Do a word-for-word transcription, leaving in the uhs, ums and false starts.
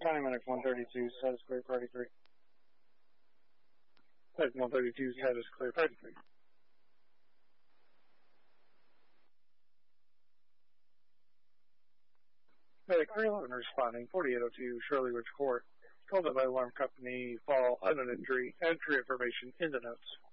County Medic one thirty-two, status clear, party three. Medic one thirty-two, status clear, party three. Medic three eleven responding, forty-eight oh two, Shirley Ridge Court. Called up by alarm company, fall, unknown injury, entry information in the notes.